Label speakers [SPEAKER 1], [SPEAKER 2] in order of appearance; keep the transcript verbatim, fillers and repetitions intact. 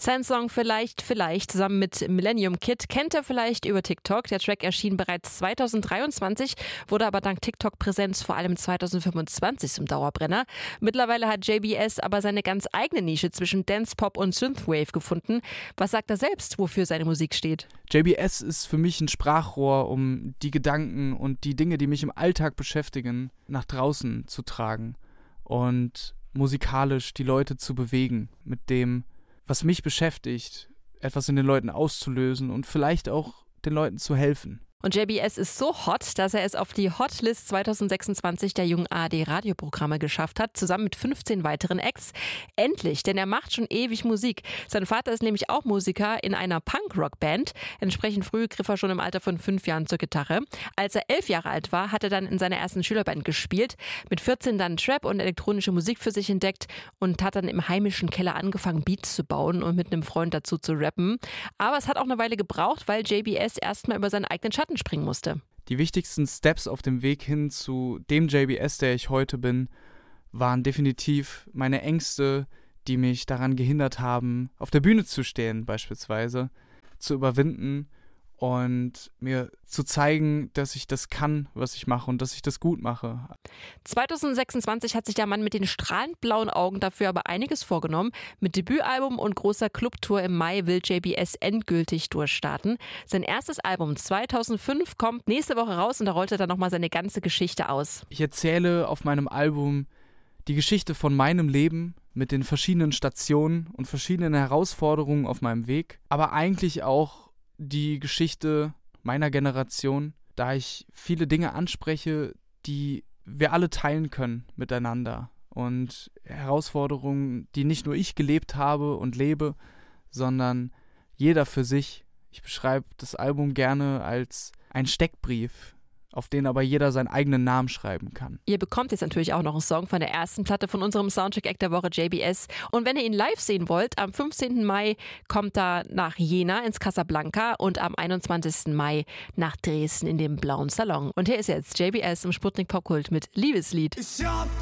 [SPEAKER 1] Sein Song Vielleicht, Vielleicht zusammen mit Millennium Kid kennt er vielleicht über TikTok. Der Track erschien bereits zweitausenddreiundzwanzig, wurde aber dank TikTok-Präsenz vor allem zweitausendfünfundzwanzig zum Dauerbrenner. Mittlerweile hat J B S aber seine ganz eigene Nische zwischen Dance, Pop und Synthwave gefunden. Was sagt er selbst, wofür seine Musik steht?
[SPEAKER 2] J B S ist für mich ein Sprachrohr, um die Gedanken und die Dinge, die mich im Alltag beschäftigen, nach draußen zu tragen und musikalisch die Leute zu bewegen, mit dem, was mich beschäftigt, etwas in den Leuten auszulösen und vielleicht auch den Leuten zu helfen.
[SPEAKER 1] Und J B S ist so hot, dass er es auf die Hotlist zweitausendsechsundzwanzig der jungen A R D-Radioprogramme geschafft hat, zusammen mit fünfzehn weiteren Acts. Endlich, denn er macht schon ewig Musik. Sein Vater ist nämlich auch Musiker in einer Punk-Rock-Band. Entsprechend früh griff er schon im Alter von fünf Jahren zur Gitarre. Als er elf Jahre alt war, hat er dann in seiner ersten Schülerband gespielt. Mit vierzehn dann Trap und elektronische Musik für sich entdeckt und hat dann im heimischen Keller angefangen, Beats zu bauen und mit einem Freund dazu zu rappen. Aber es hat auch eine Weile gebraucht, weil J B S erstmal über seinen eigenen Schatten springen musste.
[SPEAKER 2] Die wichtigsten Steps auf dem Weg hin zu dem J B S, der ich heute bin, waren definitiv meine Ängste, die mich daran gehindert haben, auf der Bühne zu stehen beispielsweise, zu überwinden und mir zu zeigen, dass ich das kann, was ich mache und dass ich das gut mache.
[SPEAKER 1] zweitausendsechsundzwanzig hat sich der Mann mit den strahlend blauen Augen dafür aber einiges vorgenommen. Mit Debütalbum und großer Clubtour im Mai will J B S endgültig durchstarten. Sein erstes Album zweitausendfünf kommt nächste Woche raus und da rollt er dann nochmal seine ganze Geschichte aus.
[SPEAKER 2] Ich erzähle auf meinem Album die Geschichte von meinem Leben mit den verschiedenen Stationen und verschiedenen Herausforderungen auf meinem Weg, aber eigentlich auch die Geschichte meiner Generation, da ich viele Dinge anspreche, die wir alle teilen können miteinander und Herausforderungen, die nicht nur ich gelebt habe und lebe, sondern jeder für sich. Ich beschreibe das Album gerne als ein Steckbrief, auf den aber jeder seinen eigenen Namen schreiben kann.
[SPEAKER 1] Ihr bekommt jetzt natürlich auch noch einen Song von der ersten Platte von unserem Soundcheck-Act der Woche J B S. Und wenn ihr ihn live sehen wollt, am fünfzehnten Mai kommt er nach Jena ins Casablanca und am einundzwanzigsten Mai nach Dresden in den Blauen Salon. Und hier ist jetzt J B S im Sputnik Popkult mit Liebeslied.
[SPEAKER 3] Ich hab